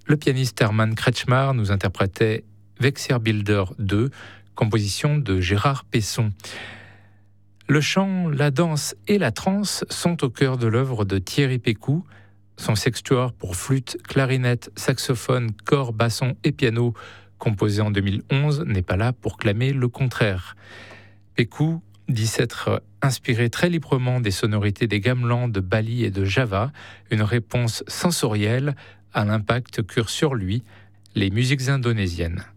le pianiste Herman Kretschmar nous interprétait Wechselbilder 2, composition de Gérard Pesson. Le chant, la danse et la trance sont au cœur de l'œuvre de Thierry Pécou. Son sextuor pour flûte, clarinette, saxophone, cor, basson et piano, composé en 2011, n'est pas là pour clamer le contraire. Pécou dit s'être inspiré très librement des sonorités des gamelans de Bali et de Java, une réponse sensorielle à l'impact qu'eurent sur lui les musiques indonésiennes.